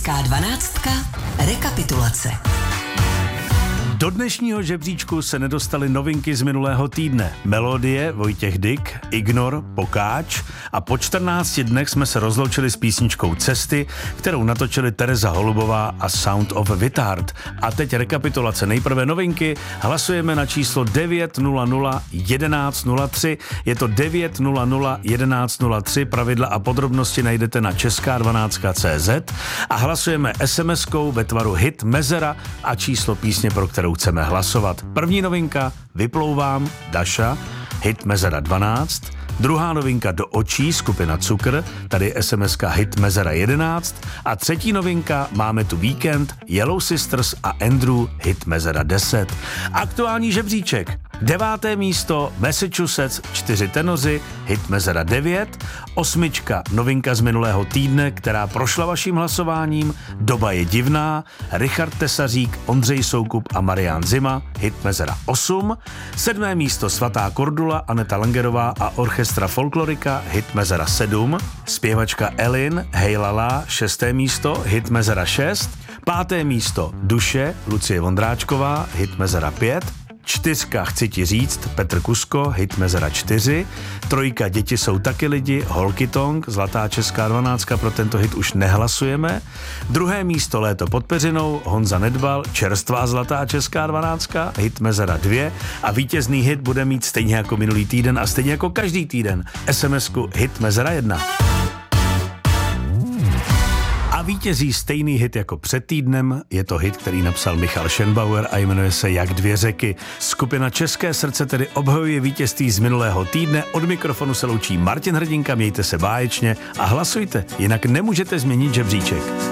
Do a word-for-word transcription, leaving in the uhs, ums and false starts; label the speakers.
Speaker 1: Česká dvanáctka. Rekapitulace.
Speaker 2: Do dnešního žebříčku se nedostaly novinky z minulého týdne. Melodie, Vojtěch Dyk, Ignor, Pokáč a po čtrnácti dnech jsme se rozloučili s písničkou Cesty, kterou natočili Tereza Holubová a Sound of Withard. A teď rekapitulace. Nejprve novinky. Hlasujeme na číslo devět nula nula jedenáct nula tři. Je to devět nula nula jedenáct nula tři. Pravidla a podrobnosti najdete na česká dvanáctka tečka cé zet a hlasujeme es em eskou ve tvaru hit Mezera a číslo písně, pro kterou chceme hlasovat. První novinka, Vyplouvám, Daša, hit Mezera dvanáct. Druhá novinka, Do očí, skupina Cukr, tady es em eska hit Mezera jedenáct. A třetí novinka, Máme tu víkend, Yellow Sisters a Andrew, hit Mezera deset. Aktuální žebříček. Deváté místo, Massachusetts, čtyři tenoři, hit Mezera devět. Osmička, novinka z minulého týdne, která prošla vaším hlasováním, Doba je divná, Richard Tesařík, Ondřej Soukup a Marián Zima, hit Mezera osm. Sedmé místo, Svatá Kordula, Aneta Langerová a Orchestra Folklorika, hit Mezera sedm. Zpěvačka Elin, Hej lala, šesté místo, hit Mezera šest. Páté místo, Duše, Lucie Vondráčková, hit Mezera pět. Čtyřka, Chci ti říct, Petr Kusko, hit Mezera čtyři. Trojka, Děti jsou taky lidi, Holky Tong, Zlatá česká dvanáctka, pro tento hit už nehlasujeme. Druhé místo, Léto pod peřinou, Honza Nedbal, Čerstvá zlatá česká dvanáctka, hit Mezera dva. A vítězný hit bude mít stejně jako minulý týden a stejně jako každý týden es em esku hit Mezera jedna. A vítězí stejný hit jako před týdnem, je to hit, který napsal Michal Schönbauer a jmenuje se Jak dvě řeky. Skupina České srdce tedy obhajuje vítězství z minulého týdne. Od mikrofonu se loučí Martin Hrdinka, mějte se báječně a hlasujte, jinak nemůžete změnit žebříček.